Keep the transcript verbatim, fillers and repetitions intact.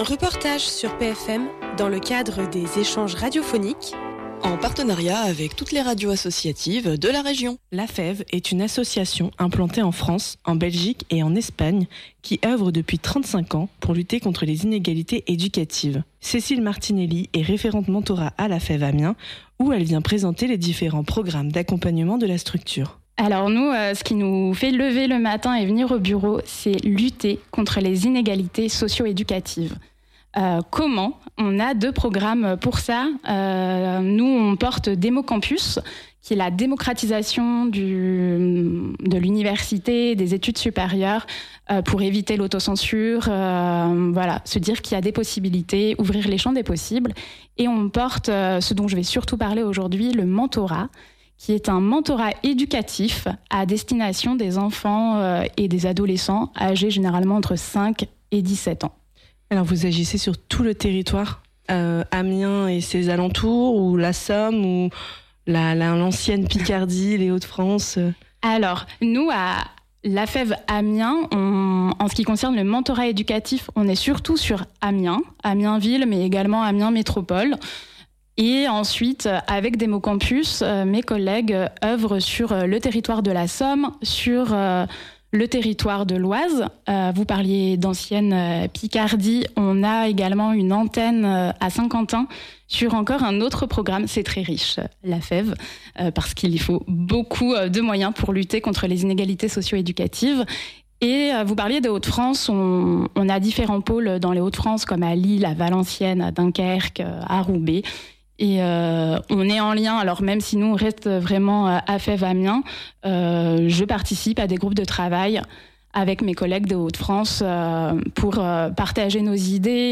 Un reportage sur P F M dans le cadre des échanges radiophoniques en partenariat avec toutes les radios associatives de la région. La F E V est une association implantée en France, en Belgique et en Espagne qui œuvre depuis trente-cinq ans pour lutter contre les inégalités éducatives. Cécile Martinelli est référente mentorat à la F E V Amiens où elle vient présenter les différents programmes d'accompagnement de la structure. Alors nous, euh, ce qui nous fait lever le matin et venir au bureau, c'est lutter contre les inégalités socio-éducatives. Euh, comment ? On a deux programmes pour ça. Euh, nous, on porte Démo Campus, qui est la démocratisation du, de l'université, des études supérieures, euh, pour éviter l'autocensure, euh, voilà, se dire qu'il y a des possibilités, ouvrir les champs des possibles. Et on porte, euh, ce dont je vais surtout parler aujourd'hui, le mentorat, qui est un mentorat éducatif à destination des enfants euh, et des adolescents âgés généralement entre cinq et dix-sept ans. Alors vous agissez sur tout le territoire, euh, Amiens et ses alentours, ou la Somme, ou la, la, l'ancienne Picardie, les Hauts-de-France. Alors, nous, à la F E V Amiens, on, en ce qui concerne le mentorat éducatif, on est surtout sur Amiens, Amiens-Ville, mais également Amiens Métropole. Et ensuite, avec Démo Campus, euh, mes collègues œuvrent sur le territoire de la Somme, sur euh, le territoire de l'Oise. Euh, vous parliez d'ancienne euh, Picardie. On a également une antenne euh, à Saint-Quentin sur encore un autre programme. C'est très riche, la F E V, euh, parce qu'il y faut beaucoup de moyens pour lutter contre les inégalités socio-éducatives. Et euh, vous parliez des Hauts-de-France. On, on a différents pôles dans les Hauts-de-France, comme à Lille, à Valenciennes, à Dunkerque, à Roubaix. Et euh, on est en lien, alors même si nous on reste vraiment à F E V Amiens, euh, je participe à des groupes de travail avec mes collègues des Hauts-de-France euh, pour euh, partager nos idées